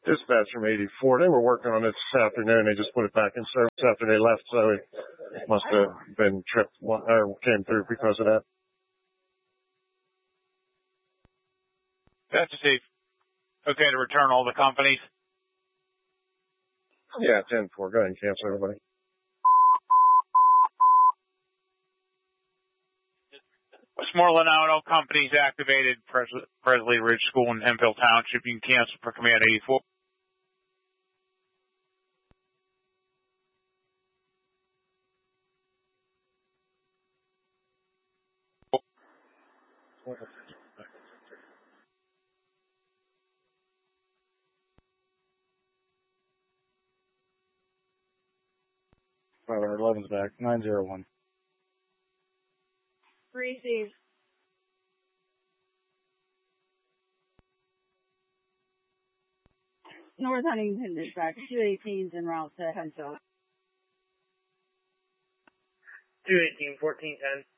Dispatch from 84. They were working on it this afternoon. They just put it back in service after they left, so it must have been tripped or came through because of that. That's safe. Okay to return all the companies? Yeah, 10-4. Go ahead and cancel everybody. Westmoreland Auto Companies activated Presley Ridge School in Hemphill Township. You can cancel for Command 84. Well, our 11's back. 901. Receive. North Huntington dispatch, 218's en route to Henshaw. 218, 1410.